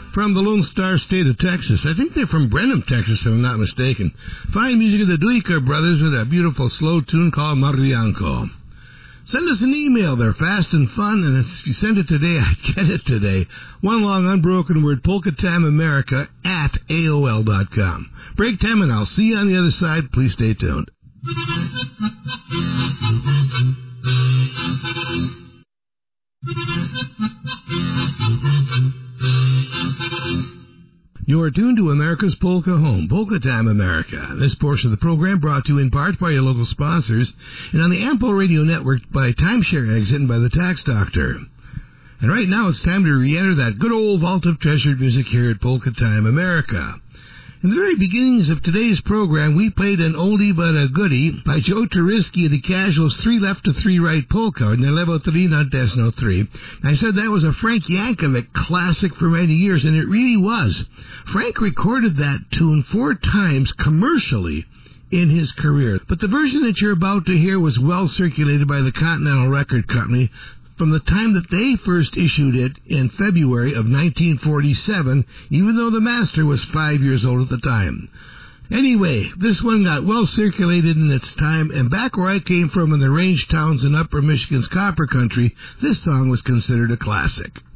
from the Lone Star State of Texas. I think they're from Brenham, Texas, if I'm not mistaken. Fine music of the Duiker Brothers with a beautiful slow tune called Marianco. Send us an email. They're fast and fun, and if you send it today, I get it today. One long unbroken word, polkatimeamerica at AOL.com. Break time, and I'll see you on the other side. Please stay tuned. You are tuned to America's Polka Home, Polka Time America. This portion of the program brought to you in part by your local sponsors and on the Ample Radio Network by Timeshare Exit and by the Tax Doctor. And right now it's time to re-enter that good old vault of treasured music here at Polka Time America. In the very beginnings of today's program, we played an oldie but a goodie by Joe Turisky of the Casuals' 3 Left to 3 Right Polka, Nelevo 3 not Desno 3. I said that was a Frank Yankovic classic for many years, and it really was. Frank recorded that tune 4 times commercially in his career. But the version that you're about to hear was well circulated by the Continental Record Company from the time that they first issued it in February of 1947, even though the master was 5 years old at the time. Anyway, this one got well circulated in its time, and back where I came from in the range towns in Upper Michigan's Copper Country, this song was considered a classic.